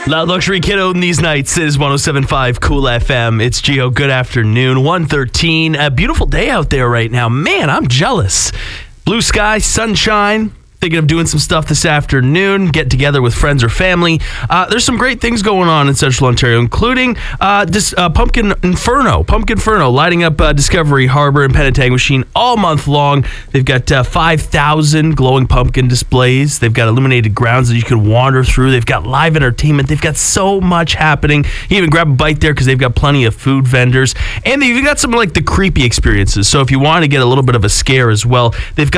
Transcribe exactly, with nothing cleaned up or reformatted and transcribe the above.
Loud Luxury Kiddo in these nights is one oh seven point five Cool F M. It's Gio. Good afternoon. one thirteen. A beautiful day out there right now. Man, I'm jealous. Blue sky, sunshine. Thinking of doing some stuff this afternoon, get together with friends or family. Uh, there's some great things going on in Central Ontario, including uh, this uh, Pumpkin Inferno, Pumpkin Inferno, lighting up uh, Discovery Harbour and Penetanguishene all month long. They've got uh, five thousand glowing pumpkin displays. They've got illuminated grounds that you can wander through. They've got live entertainment. They've got so much happening. You even grab a bite there because they've got plenty of food vendors. And they've got some like the creepy experiences. So if you want to get a little bit of a scare as well, they've got